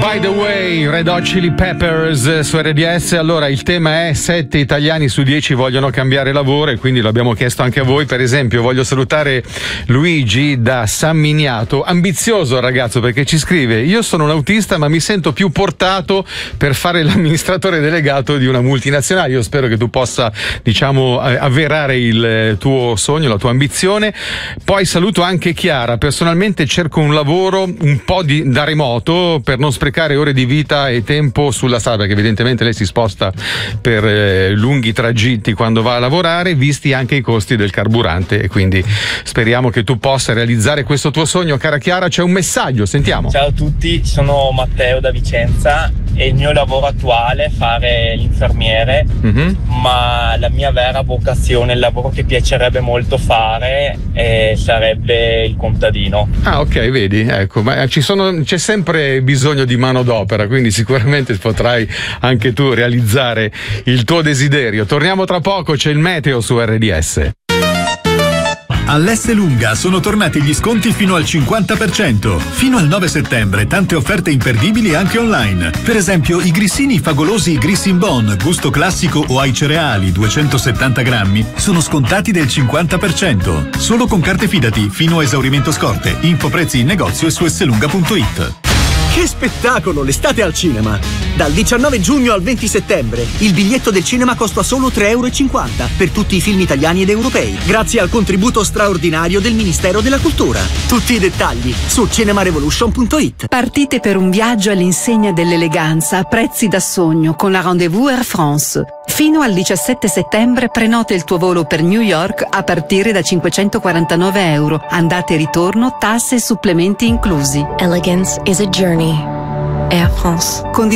By the way, Red Hot Chili Peppers su RDS. Allora, il tema è 7 italiani su 10 vogliono cambiare lavoro e quindi lo abbiamo chiesto anche a voi. Per esempio, voglio salutare Luigi da San Miniato, ambizioso ragazzo, perché ci scrive: io sono un autista ma mi sento più portato per fare l'amministratore delegato di una multinazionale. Io spero che tu possa, diciamo, avverare il tuo sogno, la tua ambizione. Poi saluto anche Chiara, personalmente cerco un lavoro un po' da remoto per non sprecare ore di vita e tempo sulla strada, perché evidentemente lei si sposta per lunghi tragitti quando va a lavorare, visti anche i costi del carburante, e quindi speriamo che tu possa realizzare questo tuo sogno. Cara Chiara, c'è un messaggio, sentiamo. Ciao a tutti, sono Matteo da Vicenza e il mio lavoro attuale è fare l'infermiere, ma la mia vera vocazione, il lavoro che piacerebbe molto fare sarebbe il contadino. Ah, ok, vedi, ecco, ma c'è sempre bisogno di manodopera, quindi sicuramente potrai anche tu realizzare il tuo desiderio. Torniamo tra poco, c'è il meteo su RDS. All'Esselunga sono tornati gli sconti fino al 50%. Fino al 9 settembre tante offerte imperdibili anche online. Per esempio i grissini favolosi Grissin Bon, gusto classico o ai cereali 270 grammi sono scontati del 50%. Solo con carte Fidati fino a esaurimento scorte. Info prezzi in negozio e su esselunga.it. Che spettacolo, l'estate al cinema! Dal 19 giugno al 20 settembre il biglietto del cinema costa solo €3,50 per tutti i film italiani ed europei, grazie al contributo straordinario del Ministero della Cultura. Tutti i dettagli su cinemarevolution.it. Partite per un viaggio all'insegna dell'eleganza a prezzi da sogno con la Rendez-vous Air France. Fino al 17 settembre prenota il tuo volo per New York a partire da €549. Andata e ritorno, tasse e supplementi inclusi. Elegance is a journey. Air France.